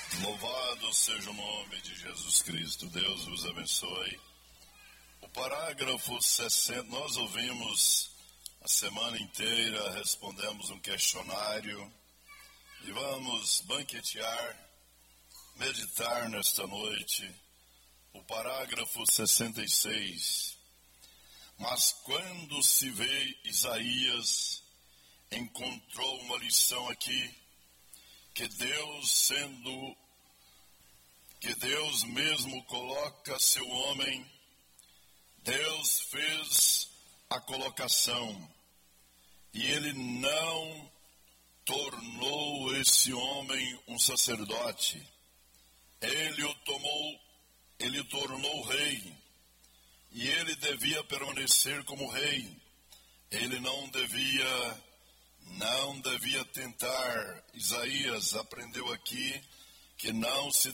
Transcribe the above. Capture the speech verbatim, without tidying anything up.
Louvado seja o nome de Jesus Cristo. Deus os abençoe. O parágrafo sessenta, nós ouvimos a semana inteira, respondemos um questionário e vamos banquetear, meditar nesta noite o parágrafo sessenta e seis. Mas quando se vê Isaías, encontrou uma lição aqui, que Deus sendo, que Deus mesmo coloca seu homem, Deus fez a colocação, e ele não tornou esse homem um sacerdote, ele o tomou, ele o tornou rei, e ele devia permanecer como rei, ele não devia, não devia tentar. Isaías aprendeu aqui que não se